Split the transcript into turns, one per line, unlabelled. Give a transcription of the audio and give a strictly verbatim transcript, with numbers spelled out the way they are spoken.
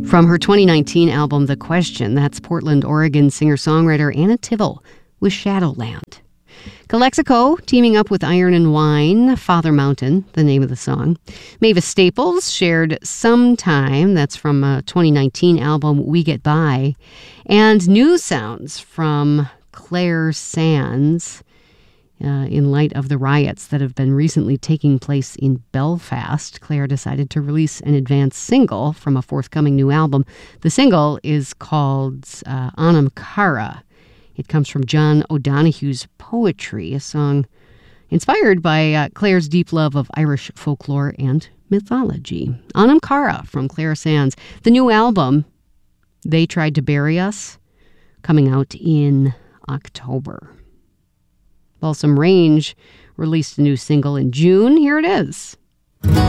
From her twenty nineteen album, The Question, that's Portland, Oregon singer-songwriter Anna Tivel with Shadowland. Calexico teaming up with Iron and Wine, Father Mountain, the name of the song. Mavis Staples shared Sometime, that's from a twenty nineteen album, We Get By. And new sounds from Claire Sands uh, in light of the riots that have been recently taking place in Belfast. Claire decided to release an advance single from a forthcoming new album. The single is called uh, Anam Cara. It comes from John O'Donoghue's Poetry, a song inspired by uh, Claire's deep love of Irish folklore and mythology. Anam Cara from Claire Sands. The new album, They Tried to Bury Us, coming out in October. Balsam Range released a new single in June. Here it is.